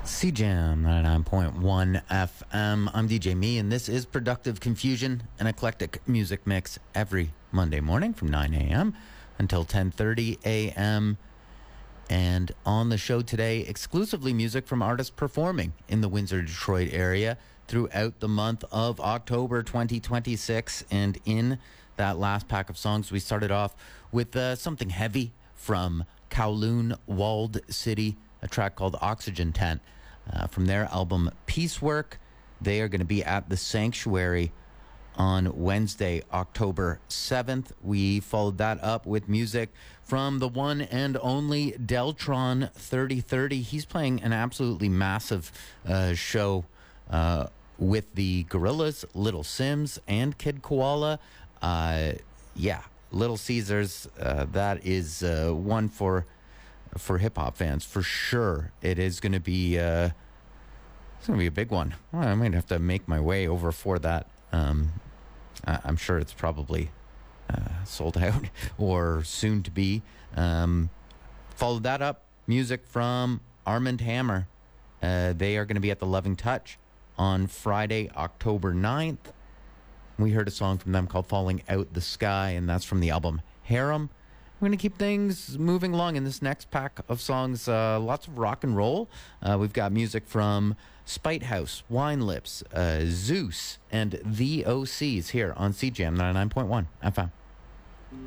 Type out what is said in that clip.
CJAM 99.1 FM. I'm DJ Me, and this is Productive Confusion, an eclectic music mix every Monday morning from 9 a.m. until 10:30 a.m. And on the show today, exclusively music from artists performing in the Windsor, Detroit area throughout the month of October 2026. And in that last pack of songs, we started off with something heavy from Kowloon Walled City, a track called Oxygen Tent. From their album Piecework. They are going to be at the Sanctuary on Wednesday, October 7th. We followed that up with music from the one and only Deltron 3030. He's playing an absolutely massive show with the Gorillaz, Little Sims, and Kid Koala. Little Caesars, that is one for hip-hop fans, for sure. It is going to be it's going to be a big one. Well, I might have to make my way over for that. I'm sure it's probably sold out or soon to be. Followed that up, music from Armand Hammer. They are going to be at the Loving Touch on Friday, October 9th. We heard a song from them called Falling Out the Sky, and that's from the album Harem. We're going to keep things moving along in this next pack of songs. Lots of rock and roll. We've got music from Spite House, Wine Lips, Zeus, and the OCs here on CJAM 99.1 FM.